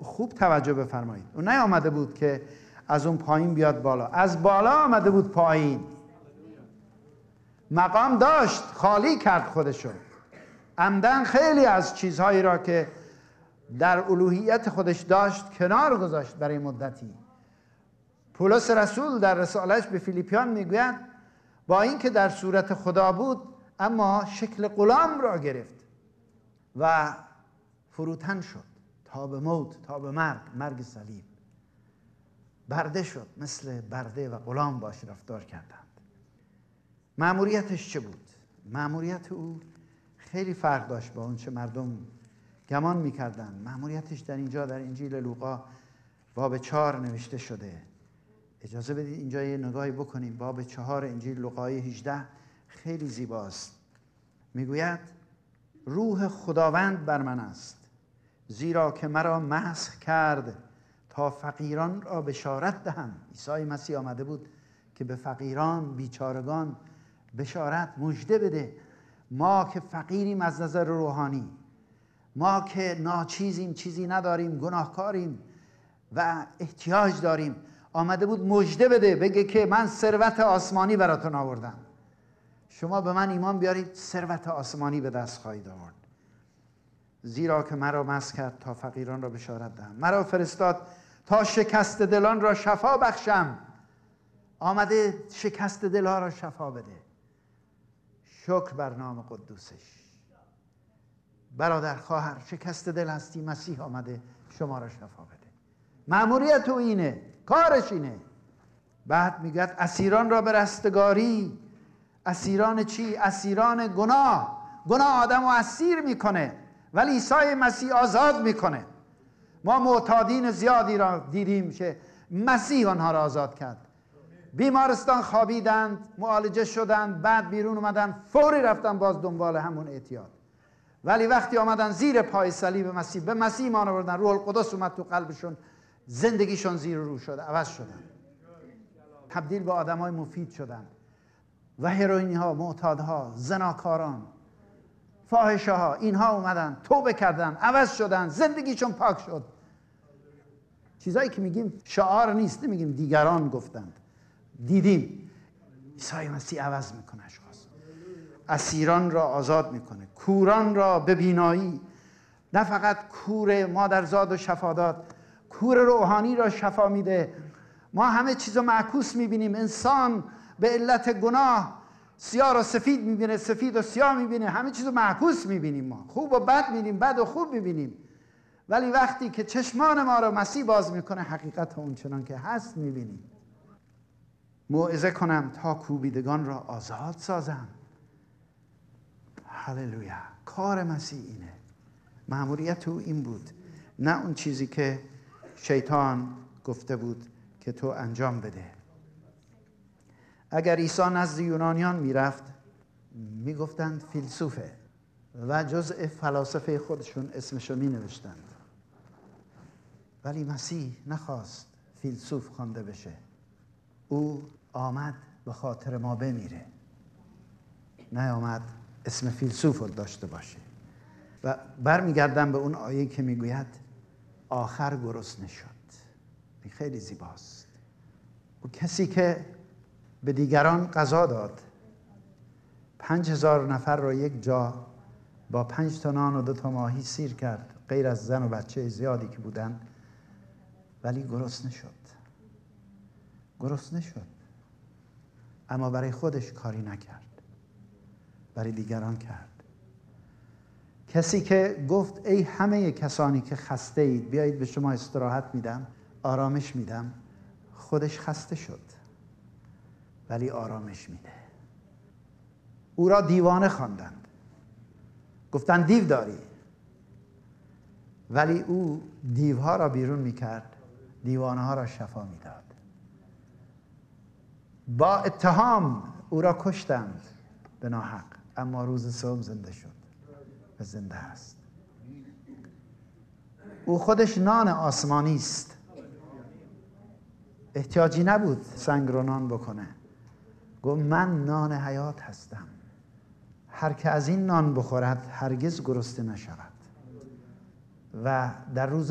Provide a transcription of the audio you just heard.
خوب توجه بفرمایید. اون نیامده بود که از اون پایین بیاد بالا، از بالا آمده بود پایین. مقام داشت، خالی کرد خودشو. عمدن خیلی از چیزهایی را که در الوهیت خودش داشت کنار گذاشت برای مدتی. پولس رسول در رساله‌اش به فیلیپیان میگوید با اینکه در صورت خدا بود اما شکل غلام را گرفت و فروتن شد تا به موت، تا به مرگ صلیب. برده شد، مثل برده و غلام باش رفتار کردند. مأموریتش چه بود؟ مأموریت او خیلی فرق داشت با اون چه مردم گمان میکردند. مأموریتش در اینجا در انجیل لوقا باب 4 نوشته شده. اجازه بدید اینجا یه نگاهی بکنیم. باب 4 انجیل لوقای 18 خیلی زیباست. میگوید روح خداوند بر من است، زیرا که مرا مسح کرد تا فقیران را بشارت دهم. عیسی مسیح آمده بود که به فقیران، بیچارگان بشارت، مژده بده. ما که فقیریم از نظر روحانی، ما که ناچیزیم، چیزی نداریم، گناهکاریم و احتیاج داریم، آمده بود مژده بده، بگه که من ثروت آسمانی براتون آوردم، شما به من ایمان بیارید، ثروت آسمانی به دست خواهید آورد. زیرا که مرا مسح کرد تا فقیران را بشارت دهم، مرا فرستاد تا شکست دلان را شفا بخشم. آمده شکست دلها را شفا بده. شکر بر نام قدوسش. برادر خواهر شکست دل هستی، مسیح آمده شما را شفا بده. مأموریت او اینه، کارش اینه. بعد میگوید اسیران را به رستگاری. اسیران چی؟ اسیران گناه. گناه آدم رو اسیر میکنه ولی عیسی مسیح آزاد میکنه. ما معتادین زیادی را دیدیم که مسیح آنها را آزاد کرد. بیمارستان خوابیدند، معالجه شدند، بعد بیرون اومدن، فوری رفتن باز دنبال همون اعتیاد. ولی وقتی آمدن زیر پای صلیب مسیح، به مسیح ایمان آوردن، روح القدس اومد تو قلبشون، زندگیشون زیر و رو شد، عوض شدن، تبدیل به آدمای مفید شدن. و هروئینی ها، معتادها، زناکاران، فاحشه ها، اینها اومدن توبه کردن، عوض شدن، زندگیشون پاک شد. چیزایی که میگیم شعار نیست، نمیگیم دیگران گفتند، دیدیم. عیسی مسیح عوض میکنه اشخاص. اسیران را آزاد میکنه، کوران را به بینایی. نه فقط کور مادرزاد و شفا داد، کور روحانی را شفا میده. ما همه چیزو معکوس میبینیم. انسان به علت گناه سیاه را سفید میبینه، سفید و سیاه میبینه، همه چیزو معکوس میبینیم. ما خوب و بد میبینیم، بد و خوب میبینیم. ولی وقتی که چشمان ما را مسیح باز میکنه، حقیقت اون چنان که هست میبینیم. موعظه کنم تا کوبیدگان را آزاد سازم. هللویا. کار مسیح اینه، مأموریت او این بود، نه اون چیزی که شیطان گفته بود که تو انجام بده. اگر عیسی نزد یونانیان میرفت میگفتند فیلسوفه و جزء فلاسفه خودشون اسمشو می نوشتند. ولی مسیح نخواست فیلسوف خوانده بشه. او آمد به خاطر ما بمیره، نه آمد اسم فیلسوف رو داشته باشه. و برمیگردم به اون آیه که میگوید آخر گرسنه شد. این خیلی زیباست. او کسی که به دیگران غذا داد، 5000 نفر را یک جا با 5 تا نان و 2 تا ماهی سیر کرد، غیر از زن و بچه زیادی که بودن، ولی گرسنه شد. گرسنه شد، اما برای خودش کاری نکرد، برای دیگران کرد. کسی که گفت ای همه کسانی که خسته اید بیایید به شما استراحت میدم، آرامش میدم، خودش خسته شد ولی آرامش میده. او را دیوانه خواندند، گفتن دیو داری، ولی او دیوها را بیرون میکرد، دیوانه ها را شفا میداد. با اتهام او را کشتند به ناحق، اما روز سوم زنده شد و زنده است. او خودش نان آسمانی است، احتیاجی نبود سنگ رو نان بکنه. گفت من نان حیات هستم، هر که از این نان بخورد هرگز گرسنه نشود. و در روز